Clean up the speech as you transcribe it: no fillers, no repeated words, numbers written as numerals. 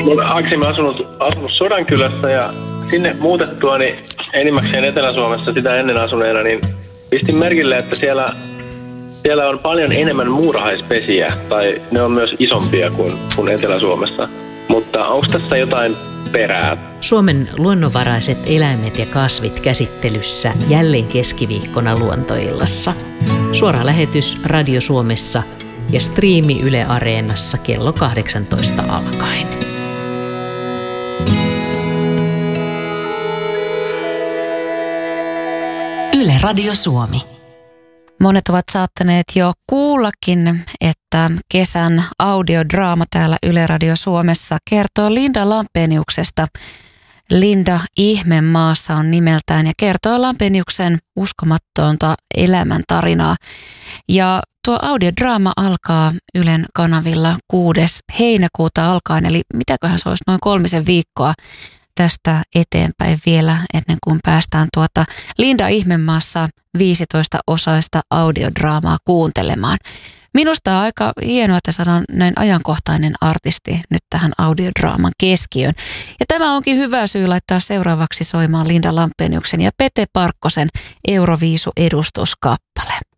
aikaisemmin asunut Sodankylässä ja sinne muutettua niin enimmäkseen Etelä-Suomessa sitä ennen asuneena, niin pistin merkille, että siellä on paljon enemmän muurahaispesiä, tai ne on myös isompia kuin Etelä-Suomessa. Mutta onko tässä jotain perää? Suomen luonnonvaraiset eläimet ja kasvit käsittelyssä jälleen keskiviikkona Luontoillassa. Suora lähetys Radio Suomessa ja striimi Yle Areenassa kello 18 alkaen. Yle Radio Suomi. Monet ovat saattaneet jo kuullakin, että kesän audiodraama täällä Yle Radio Suomessa kertoo Linda Lampeniuksesta. Linda Ihmemaassa on nimeltään ja kertoo Lampeniuksen uskomattonta elämäntarinaa. Ja tuo audiodraama alkaa Ylen kanavilla 6. heinäkuuta alkaen, eli mitäköhän se olisi noin 3 viikkoa tästä eteenpäin vielä ennen kuin päästään Linda Ihmemaassa 15-osaista audiodraamaa kuuntelemaan. Minusta on aika hienoa, että saadaan näin ajankohtainen artisti nyt tähän audiodraaman keskiöön. Ja tämä onkin hyvä syy laittaa seuraavaksi soimaan Linda Lampeniuksen ja Pete Parkkosen Euroviisu-edustuskappale.